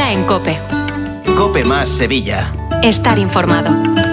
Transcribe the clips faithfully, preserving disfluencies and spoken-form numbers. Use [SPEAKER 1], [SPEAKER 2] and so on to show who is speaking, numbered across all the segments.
[SPEAKER 1] Ahora en COPE.
[SPEAKER 2] COPE más Sevilla.
[SPEAKER 1] Estar informado.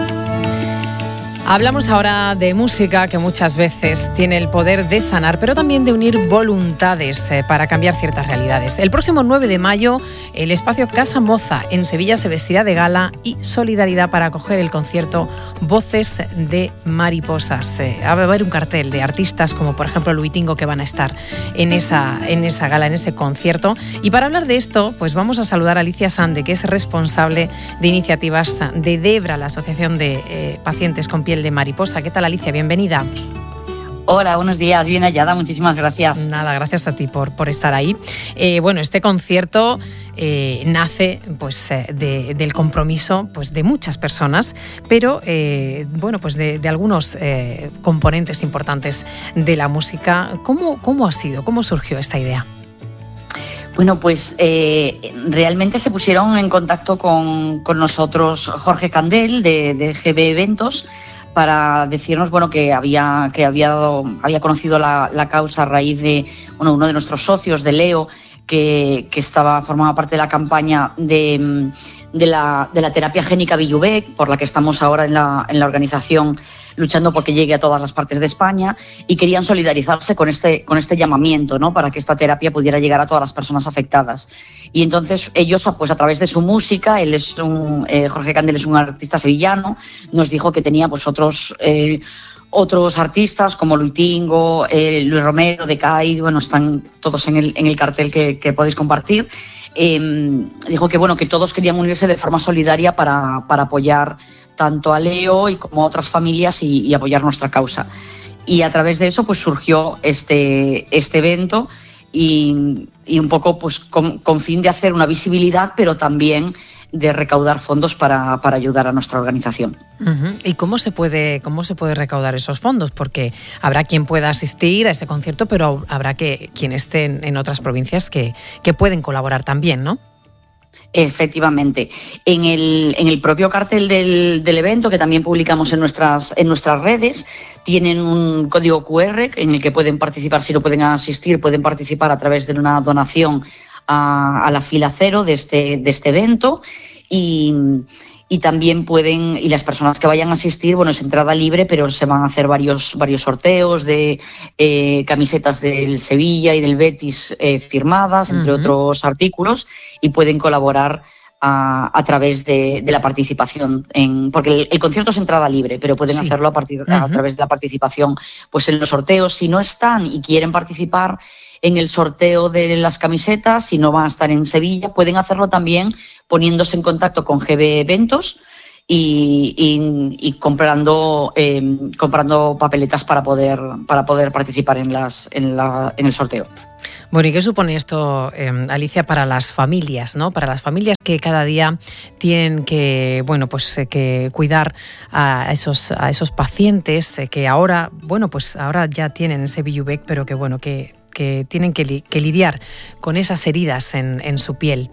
[SPEAKER 3] Hablamos ahora de música, que muchas veces tiene el poder de sanar, pero también de unir voluntades eh, para cambiar ciertas realidades. El próximo nueve de mayo, el espacio Casa Moza en Sevilla se vestirá de gala y solidaridad para acoger el concierto Voces de Mariposas. Eh, va a haber un cartel de artistas como, por ejemplo, Luitingo, que van a estar en esa, en esa gala, en ese concierto. Y para hablar de esto, pues vamos a saludar a Alicia Sande, que es responsable de iniciativas de DEBRA, la Asociación de eh, Pacientes con Piel de Mariposa. ¿Qué tal, Alicia? Bienvenida.
[SPEAKER 4] Hola, buenos días, bien hallada, muchísimas gracias.
[SPEAKER 3] Nada, gracias a ti por, por estar ahí. Eh, bueno, este concierto eh, nace pues, eh, de, del compromiso pues, de muchas personas, pero eh, bueno, pues de, de algunos eh, componentes importantes de la música. ¿Cómo, cómo ha sido? ¿Cómo surgió esta idea?
[SPEAKER 4] Bueno, pues eh, realmente se pusieron en contacto con, con nosotros Jorge Candel de, de G B Eventos para decirnos bueno que había que había dado, había conocido la, la causa a raíz de bueno uno de nuestros socios, de Leo, que, que estaba formaba parte de la campaña de, de la de la terapia génica Villubec, por la que estamos ahora en la en la organización luchando porque llegue a todas las partes de España, y querían solidarizarse con este con este llamamiento, ¿no?, para que esta terapia pudiera llegar a todas las personas afectadas. Y entonces ellos, pues a través de su música, él es un eh, Jorge Candel es un artista sevillano, nos dijo que tenía pues otros eh, otros artistas como Luitingo, eh, Luis Romero, Decay, bueno, están todos en el en el cartel que, que podéis compartir. Eh, dijo que bueno que todos querían unirse de forma solidaria para para apoyar tanto a Leo y como a otras familias y, y apoyar nuestra causa. Y a través de eso pues surgió este, este evento y, y un poco pues con, con fin de hacer una visibilidad, pero también de recaudar fondos para, para ayudar a nuestra organización.
[SPEAKER 3] Uh-huh. ¿Y cómo se puede cómo se puede recaudar esos fondos? Porque habrá quien pueda asistir a ese concierto, pero habrá que quien esté en, en otras provincias que, que pueden colaborar también, ¿no?
[SPEAKER 4] Efectivamente. En el, en el propio cartel del, del evento, que también publicamos en nuestras, en nuestras redes, tienen un código cu erre en el que pueden participar, si no pueden asistir, pueden participar a través de una donación a, a la fila cero de este, de este evento. Y, y también pueden, y las personas que vayan a asistir, bueno, es entrada libre, pero se van a hacer varios, varios sorteos de eh, camisetas del Sevilla y del Betis eh, firmadas, entre uh-huh. otros artículos, y pueden colaborar a, a través de, de la participación, en, porque el, el concierto es entrada libre, pero pueden sí. hacerlo a, partir, uh-huh. a través de la participación pues en los sorteos. Si no están y quieren participar en el sorteo de las camisetas, si no van a estar en Sevilla, pueden hacerlo también poniéndose en contacto con G B Eventos y, y, y comprando eh, comprando papeletas para poder para poder participar en las en la en el sorteo.
[SPEAKER 3] Bueno, ¿y qué supone esto, eh, Alicia, para las familias, ¿no? Para las familias que cada día tienen que, bueno, pues eh, que cuidar a esos a esos pacientes eh, que ahora, bueno, pues ahora ya tienen ese Villubec, pero que bueno que que tienen que, li- que lidiar con esas heridas en, en su piel.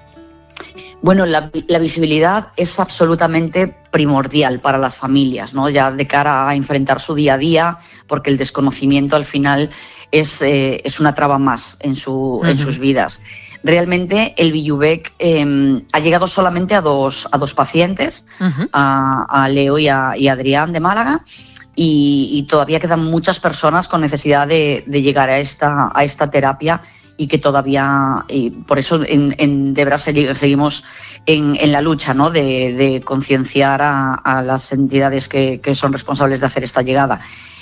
[SPEAKER 4] Bueno, la, la visibilidad es absolutamente primordial para las familias, ¿no? Ya de cara a enfrentar su día a día, porque el desconocimiento al final es, eh, es una traba más en, su, uh-huh. en sus vidas. Realmente el Villubec eh, ha llegado solamente a dos, a dos pacientes, uh-huh. a, a Leo y a, y a Adrián de Málaga, y, y todavía quedan muchas personas con necesidad de, de llegar a esta, a esta terapia, y que todavía, y por eso en, en DEBRA seguimos en, en la lucha, ¿no?, de, de concienciar a, a las entidades que, que son responsables de hacer esta llegada,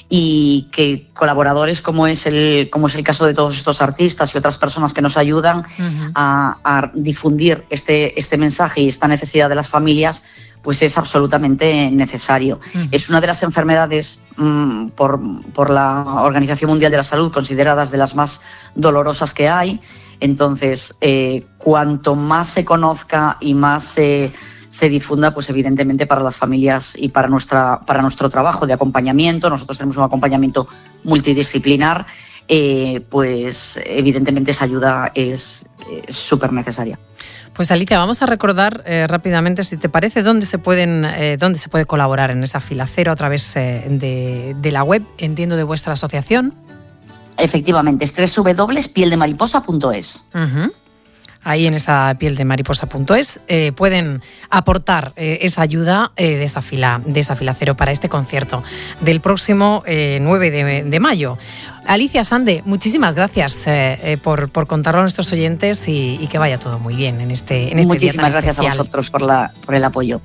[SPEAKER 4] y que colaboradores como es el como es el caso de todos estos artistas y otras personas que nos ayudan uh-huh. a, a difundir este, este mensaje y esta necesidad de las familias, pues es absolutamente necesario. Uh-huh. Es una de las enfermedades mmm, por, por la Organización Mundial de la Salud consideradas de las más dolorosas que hay. Entonces, eh, cuanto más se conozca y más se, se difunda, pues evidentemente para las familias y para nuestra para nuestro trabajo de acompañamiento, nosotros tenemos un acompañamiento multidisciplinar, eh, pues evidentemente esa ayuda es súper necesaria.
[SPEAKER 3] Pues Alicia, vamos a recordar eh, rápidamente, si te parece, dónde se pueden, eh, dónde se puede colaborar en esa fila cero a través eh, de, de la web, entiendo, de vuestra asociación.
[SPEAKER 4] Efectivamente, es doble u doble u doble u punto piel de mariposa punto es.
[SPEAKER 3] Uh-huh. ahí en esta piel de mariposa punto es, eh, pueden aportar eh, esa ayuda eh, de esa fila de esa fila cero para este concierto del próximo eh, nueve de mayo. Alicia Sande, muchísimas gracias eh, eh, por, por contarlo a nuestros oyentes y, y que vaya todo muy bien en este, en este
[SPEAKER 4] Muchísimas
[SPEAKER 3] día tan
[SPEAKER 4] gracias
[SPEAKER 3] especial.
[SPEAKER 4] a vosotros por, la, por el apoyo.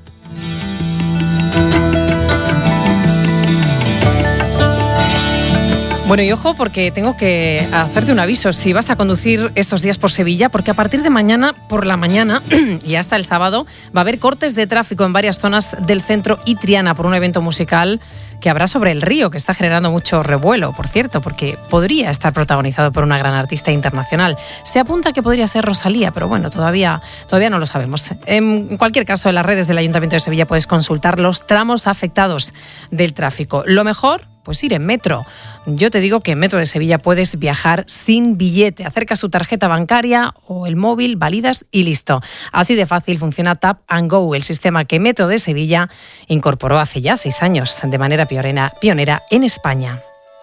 [SPEAKER 3] Bueno, y ojo, porque tengo que hacerte un aviso si vas a conducir estos días por Sevilla, porque a partir de mañana por la mañana y hasta el sábado va a haber cortes de tráfico en varias zonas del centro y Triana por un evento musical que habrá sobre el río, que está generando mucho revuelo, por cierto, porque podría estar protagonizado por una gran artista internacional. Se apunta que podría ser Rosalía, pero bueno, todavía, todavía no lo sabemos. En cualquier caso, en las redes del Ayuntamiento de Sevilla puedes consultar los tramos afectados del tráfico. Lo mejor, pues ir en metro. Yo te digo que en Metro de Sevilla puedes viajar sin billete. Acercas tu tarjeta bancaria o el móvil, validas y listo. Así de fácil funciona Tap and Go, el sistema que Metro de Sevilla incorporó hace ya seis años de manera pionera, pionera en España.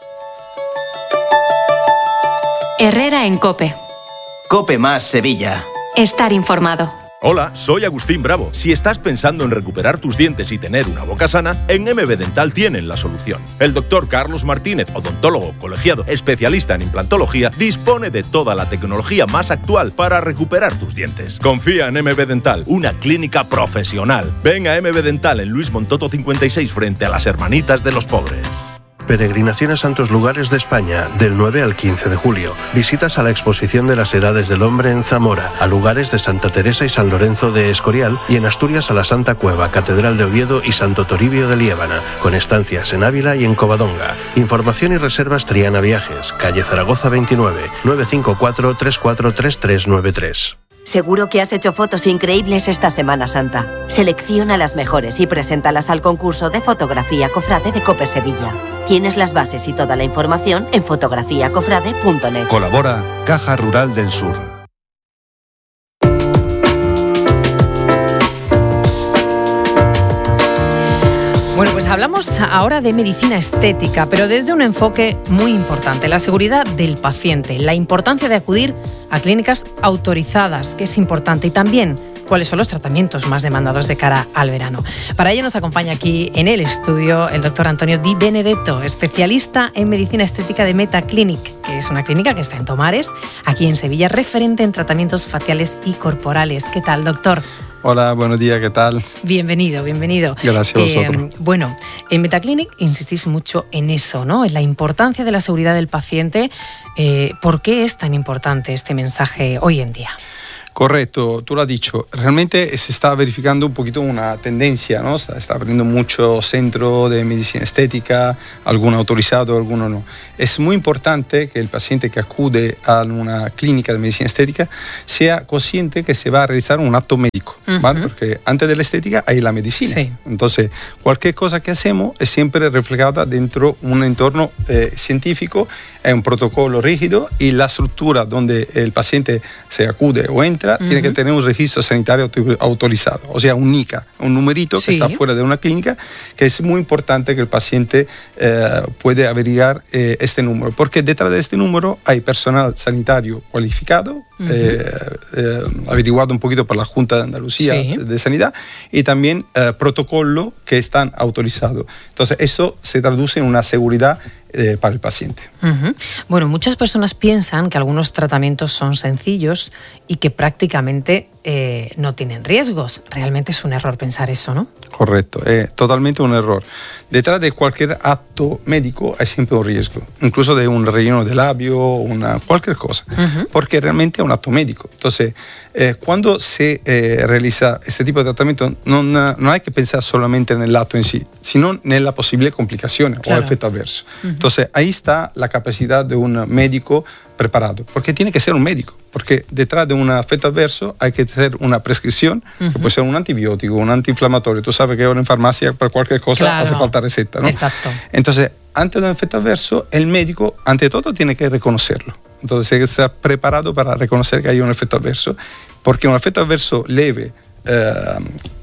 [SPEAKER 1] Herrera en COPE.
[SPEAKER 2] COPE más Sevilla.
[SPEAKER 1] Estar informado.
[SPEAKER 5] Hola, soy Agustín Bravo. Si estás pensando en recuperar tus dientes y tener una boca sana, en M B Dental tienen la solución. El doctor Carlos Martínez, odontólogo colegiado especialista en implantología, dispone de toda la tecnología más actual para recuperar tus dientes. Confía en M B Dental, una clínica profesional. Ven a M B Dental en Luis Montoto cincuenta y seis frente a las Hermanitas de los Pobres.
[SPEAKER 6] Peregrinación a santos lugares de España, del nueve al quince de julio. Visitas a la exposición de las edades del hombre en Zamora, a lugares de Santa Teresa y San Lorenzo de Escorial y en Asturias a la Santa Cueva, Catedral de Oviedo y Santo Toribio de Liébana, con estancias en Ávila y en Covadonga. Información y reservas Triana Viajes, calle Zaragoza veintinueve, nueve cinco cuatro, tres cuatro tres tres nueve tres.
[SPEAKER 7] Seguro que has hecho fotos increíbles esta Semana Santa. Selecciona las mejores y preséntalas al concurso de fotografía Cofrade de COPE Sevilla. Tienes las bases y toda la información en fotografía cofrade punto net.
[SPEAKER 8] Colabora Caja Rural del Sur.
[SPEAKER 3] Bueno, pues hablamos ahora de medicina estética, pero desde un enfoque muy importante, la seguridad del paciente, la importancia de acudir a clínicas autorizadas, que es importante, y también cuáles son los tratamientos más demandados de cara al verano. Para ello nos acompaña aquí en el estudio el doctor Antonio Di Benedetto, especialista en medicina estética de Meta Clinic, que es una clínica que está en Tomares, aquí en Sevilla, referente en tratamientos faciales y corporales. ¿Qué tal, doctor?
[SPEAKER 9] Hola, buenos días, ¿qué tal?
[SPEAKER 3] Bienvenido, bienvenido.
[SPEAKER 9] Gracias a vosotros.
[SPEAKER 3] Eh, bueno, en Metaclinic insistís mucho en eso, ¿no? En la importancia de la seguridad del paciente. Eh, ¿Por qué es tan importante este mensaje hoy en día?
[SPEAKER 9] Correcto, tú lo has dicho. Realmente se está verificando un poquito una tendencia, ¿no? Está, está abriendo mucho centro de medicina estética, alguno autorizado, alguno no. Es muy importante que el paciente que acude a una clínica de medicina estética sea consciente que se va a realizar un acto médico, ¿vale? Uh-huh. Porque antes de la estética hay la medicina. Sí. Entonces, cualquier cosa que hacemos es siempre reflejada dentro de un entorno eh, científico, es un protocolo rígido y la estructura donde el paciente se acude o entra uh-huh. tiene que tener un registro sanitario autorizado, o sea, un N I C A, un numerito sí. que está fuera de una clínica, que es muy importante que el paciente eh, puede averiguar eh, este número, porque detrás de este número hay personal sanitario cualificado, uh-huh. eh, eh, averiguado un poquito por la Junta de Andalucía sí. de Sanidad, y también eh, protocolo que están autorizados. Entonces, eso se traduce en una seguridad Eh, para el paciente.
[SPEAKER 3] Uh-huh. Bueno, muchas personas piensan que algunos tratamientos son sencillos y que prácticamente eh, no tienen riesgos. Realmente es un error pensar eso, ¿no?
[SPEAKER 9] Correcto, es eh, totalmente un error. Detrás de cualquier acto médico hay siempre un riesgo, incluso de un relleno de labio, una, cualquier cosa, uh-huh. porque realmente es un acto médico. Entonces, eh, cuando se eh, realiza este tipo de tratamiento, no, no, no hay que pensar solamente en el acto en sí, sino en las posibles complicaciones claro. o efectos adversos. Uh-huh. Entonces, ahí está la capacidad de un médico preparado, porque tiene que ser un médico, porque detrás de un efecto adverso hay que hacer una prescripción, uh-huh. que puede ser un antibiótico, un antiinflamatorio. Tú sabes que ahora en farmacia para cualquier cosa claro. hace falta receta, ¿no?
[SPEAKER 3] Exacto.
[SPEAKER 9] Entonces, antes de un efecto adverso, el médico, ante todo, tiene que reconocerlo. Entonces, hay que estar preparado para reconocer que hay un efecto adverso, porque un efecto adverso leve, eh,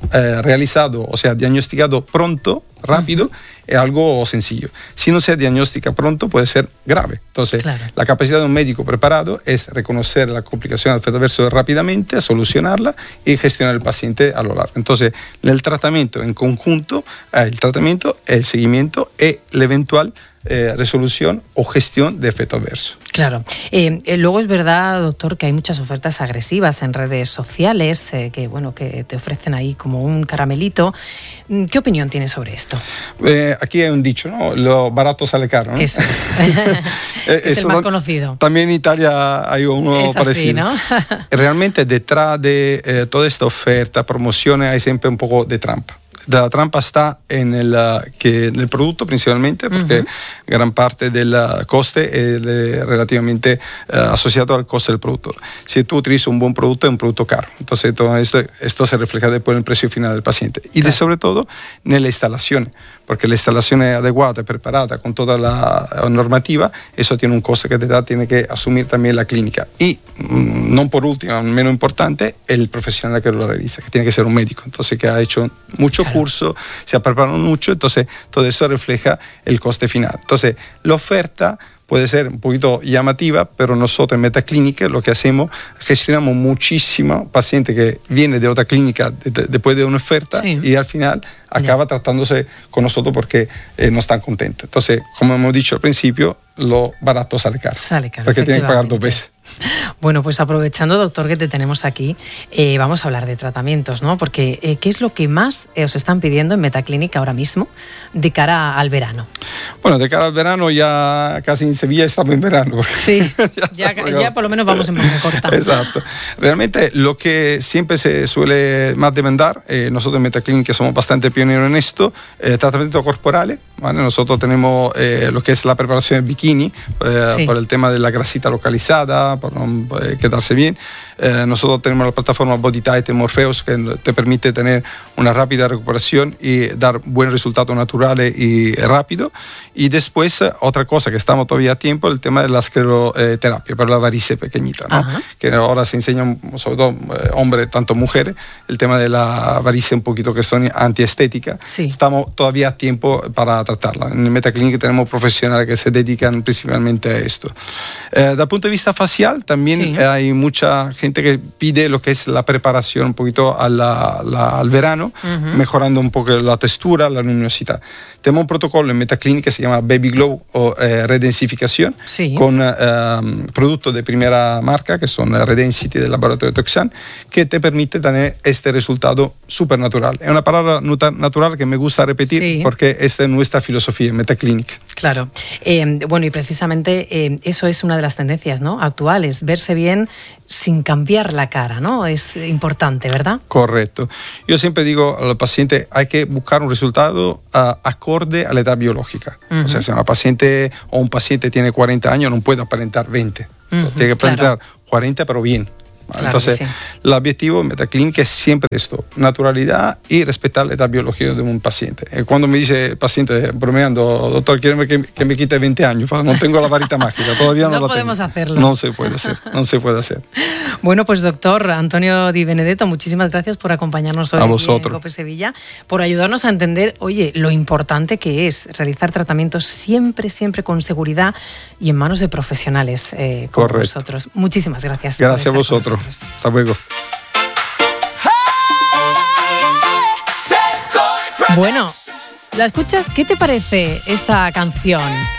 [SPEAKER 9] eh, realizado, o sea, diagnosticado pronto, rápido, uh-huh. es algo sencillo. Si no se diagnostica pronto, puede ser grave. Entonces, claro. la capacidad de un médico preparado es reconocer la complicación del efecto adverso rápidamente, solucionarla y gestionar el paciente a lo largo. Entonces, el tratamiento en conjunto, eh, el tratamiento, el seguimiento y la eventual Eh, resolución o gestión de efecto adverso.
[SPEAKER 3] Claro. Eh, eh, luego es verdad, doctor, que hay muchas ofertas agresivas en redes sociales eh, que, bueno, que te ofrecen ahí como un caramelito. ¿Qué opinión tienes sobre esto?
[SPEAKER 9] Eh, aquí hay un dicho, ¿no? Lo barato sale caro, ¿no?
[SPEAKER 3] Eso es. es el más conocido.
[SPEAKER 9] También en Italia hay uno
[SPEAKER 3] es
[SPEAKER 9] parecido.
[SPEAKER 3] Así, ¿no?
[SPEAKER 9] Realmente detrás de eh, toda esta oferta, promociones, hay siempre un poco de trampa. La trampa está en el, que, en el producto principalmente, porque uh-huh. gran parte del coste es relativamente uh, asociado al coste del producto. Si tú utilizas un buen producto, es un producto caro. Entonces todo esto, esto se refleja después en el precio final del paciente. Y claro. de, sobre todo en la instalación, porque la instalación es adecuada, preparada, con toda la normativa, eso tiene un coste que te da, tiene que asumir también la clínica. Y mmm, no por último, menos importante, el profesional que lo realiza, que tiene que ser un médico. Entonces, que ha hecho mucho claro. curso, se ha preparado mucho, entonces todo eso refleja el coste final. Entonces, la oferta puede ser un poquito llamativa, pero nosotros en Metaclinic lo que hacemos, gestionamos muchísimo paciente que viene de otra clínica de, de, después de una oferta sí. y al final acaba yeah. tratándose con nosotros porque eh, no están contentos. Entonces, como hemos dicho al principio, lo barato sale caro.
[SPEAKER 3] Sale caro.
[SPEAKER 9] Porque tienen que pagar dos veces.
[SPEAKER 3] Bueno, pues aprovechando, doctor, que te tenemos aquí, eh, vamos a hablar de tratamientos, ¿no? Porque eh, ¿qué es lo que más eh, os están pidiendo en Metaclinic ahora mismo de cara al verano?
[SPEAKER 9] Bueno, de cara al verano ya casi en Sevilla estamos en verano.
[SPEAKER 3] Sí, ya, ya, ya por lo menos vamos en manga corta.
[SPEAKER 9] Exacto. Realmente lo que siempre se suele más demandar, eh, nosotros en Metaclinic que somos bastante pioneros en esto, eh, tratamientos corporales, ¿vale? Nosotros tenemos eh, lo que es la preparación de bikini, eh, sí. por el tema de la grasita localizada, por no quedarse bien. Eh, nosotros tenemos la plataforma BodyTite Morpheus que te permite tener una rápida recuperación y dar buenos resultados naturales y rápido. Y después, otra cosa que estamos todavía a tiempo, el tema de la escleroterapia para la varice pequeñita, ¿no? Que ahora se enseña, sobre todo eh, hombres, tanto mujeres, el tema de la varice un poquito que son antiestéticas. Sí. Estamos todavía a tiempo para tratarla. En el Metaclinic tenemos profesionales que se dedican principalmente a esto. Eh, desde el punto de vista facial, también sí. hay mucha gente que pide lo que es la preparación un poquito a la, la, al verano, uh-huh. mejorando un poco la textura, la luminosidad. Tenemos un protocolo en Metaclinic que se llama Baby Glow o eh, redensificación, sí. con eh, productos de primera marca que son Redensity del laboratorio Toxan, que te permite tener este resultado súper natural. Es una palabra natural que me gusta repetir sí. porque esta es nuestra filosofía en Metaclinic.
[SPEAKER 3] Claro. Eh, bueno, y precisamente eh, eso es una de las tendencias, ¿no?, actuales, verse bien sin cambiar la cara, ¿no? Es importante, ¿verdad?
[SPEAKER 9] Correcto. Yo siempre digo al paciente, hay que buscar un resultado uh, acorde a la edad biológica. Uh-huh. O sea, si una paciente o un paciente tiene cuarenta años, no puede aparentar veinte. Uh-huh. Tiene que aparentar claro. cuarenta, pero bien. Claro. Entonces, sí. el objetivo en Metaclinic es siempre esto, naturalidad y respetar la edad biológica de un paciente. Cuando me dice el paciente, bromeando, doctor, quiero que, que me quite veinte años, no tengo la varita mágica, todavía no, no la
[SPEAKER 3] podemos
[SPEAKER 9] tengo.
[SPEAKER 3] hacerlo.
[SPEAKER 9] No se puede hacer, no se puede hacer.
[SPEAKER 3] Bueno, pues doctor Antonio Di Benedetto, muchísimas gracias por acompañarnos hoy en COPE Sevilla, por ayudarnos a entender, oye, lo importante que es realizar tratamientos siempre, siempre con seguridad y en manos de profesionales eh, como Correcto. Vosotros. Muchísimas gracias.
[SPEAKER 9] Gracias a vosotros. Hasta luego.
[SPEAKER 3] Bueno, ¿la escuchas? ¿Qué te parece esta canción?